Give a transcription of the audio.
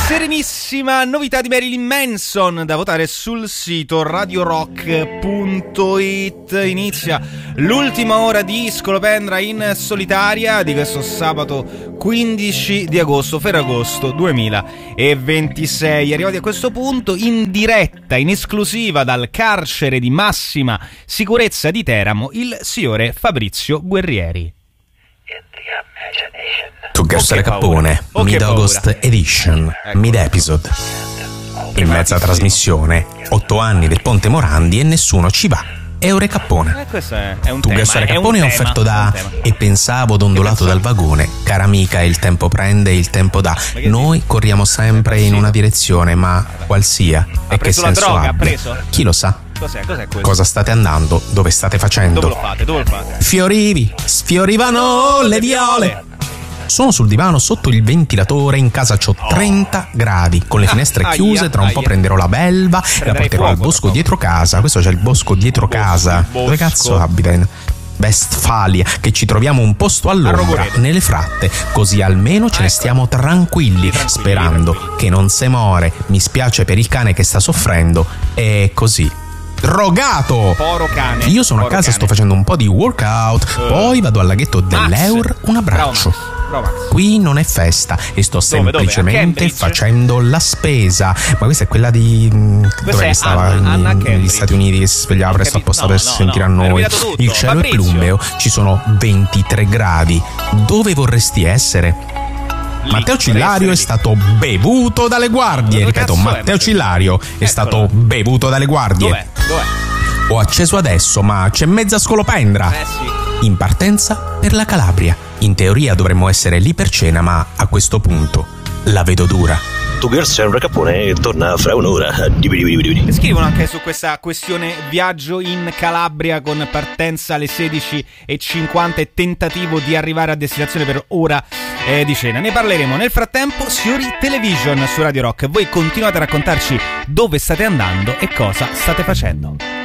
Serenissima novità di Marilyn Manson da votare sul sito radiorock.it. Inizia l'ultima ora di Scolopendra in solitaria di questo sabato 15 di agosto, Ferragosto 2026. Arrivati a questo punto in diretta, in esclusiva dal carcere di massima sicurezza di Teramo, il signore Fabrizio Guerrieri. Two Girls and a Capone, Mid-August Edition, Mid-Episode. In mezza trasmissione, 8 anni del Ponte Morandi e nessuno ci va. Eure Cappone. Questo è un Two Girls and a Capone è offerto da E pensavo dondolato dal vagone. Cara amica, il tempo prende, il tempo dà. Noi corriamo sempre in una direzione, ma qual sia e che senso abbia? Chi lo sa? Cos'è questo? Cosa state andando? Dove state facendo? Dove lo fate? Fiorivi, sfiorivano le viole. Sono sul divano sotto il ventilatore, in casa c'ho 30 gradi, con le finestre chiuse, tra un po' prenderò la belva e la porterò al bosco dietro casa. Questo c'è il bosco dietro casa. Dove cazzo abita? In Westfalia, che ci troviamo un posto all'ombra, nelle fratte, così almeno ce ne stiamo tranquilli, sperando che non se more. Mi spiace per il cane che sta soffrendo, e così. Drogato! Poro cane. Io sono a casa, sto facendo un po' di workout, poi vado al laghetto dell'Eur, un abbraccio. Qui non è festa e sto semplicemente facendo la spesa. Ma questa è quella di dove stava negli Stati Uniti, che si svegliava presto apposta per sentire a noi. Il cielo è plumbeo, ci sono 23 gradi. Dove vorresti essere? Matteo Cillario è stato bevuto dalle guardie. Ripeto, Matteo Cillario è stato bevuto dalle guardie. Dov'è? Ho acceso adesso, ma c'è mezza Scolopendra. In partenza per la Calabria. In teoria dovremmo essere lì per cena, ma a questo punto la vedo dura. Two Girls and a Capone torna fra un'ora. Scrivono anche su questa questione viaggio in Calabria con partenza alle 16:50 e tentativo di arrivare a destinazione per ora di cena. Ne parleremo nel frattempo. Signori Television su Radio Rock, voi continuate a raccontarci dove state andando e cosa state facendo.